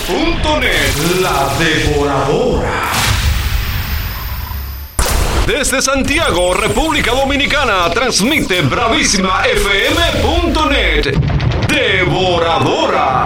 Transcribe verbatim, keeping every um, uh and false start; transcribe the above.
punto net, la devoradora. Desde Santiago, República Dominicana, transmite bravísima f m punto net, devoradora.